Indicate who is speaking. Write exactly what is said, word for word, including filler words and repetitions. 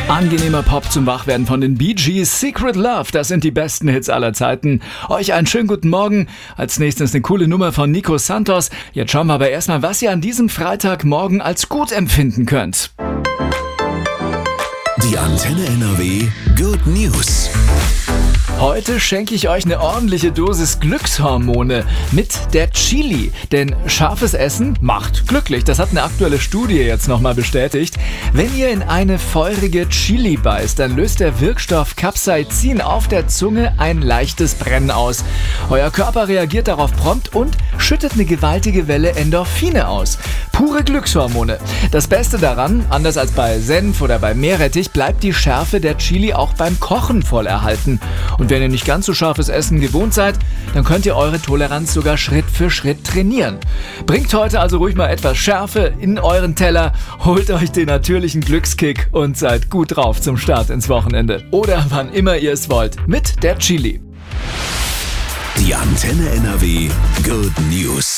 Speaker 1: Angenehmer Pop zum Wachwerden von den Bee Gees. Secret Love, das sind die besten Hits aller Zeiten. Euch einen schönen guten Morgen. Als nächstes eine coole Nummer von Nico Santos. Jetzt schauen wir aber erstmal, was ihr an diesem Freitagmorgen als gut empfinden könnt.
Speaker 2: Die Antenne N R W Good News.
Speaker 1: Heute schenke ich euch eine ordentliche Dosis Glückshormone mit der Chili. Denn scharfes Essen macht glücklich. Das hat eine aktuelle Studie jetzt nochmal bestätigt. Wenn ihr in eine feurige Chili beißt, dann löst der Wirkstoff Capsaicin auf der Zunge ein leichtes Brennen aus. Euer Körper reagiert darauf prompt und schüttet eine gewaltige Welle Endorphine aus. Pure Glückshormone. Das Beste daran, anders als bei Senf oder bei Meerrettich, bleibt die Schärfe der Chili auch beim Kochen voll erhalten. Und wenn ihr nicht ganz so scharfes Essen gewohnt seid, dann könnt ihr eure Toleranz sogar Schritt für Schritt trainieren. Bringt heute also ruhig mal etwas Schärfe in euren Teller, holt euch den natürlichen Glückskick und seid gut drauf zum Start ins Wochenende. Oder wann immer ihr es wollt, mit der Chili.
Speaker 2: Die Antenne N R W Good News.